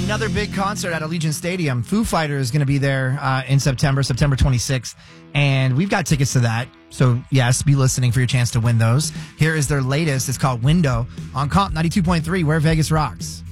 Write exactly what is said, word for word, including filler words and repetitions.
another big concert at Allegiant Stadium. Foo Fighters is going to be there uh, in September, September twenty-sixth. And we've got tickets to that. So, yes, be listening for your chance to win those. Here is their latest. It's called Window on Comp ninety-two point three, where Vegas rocks.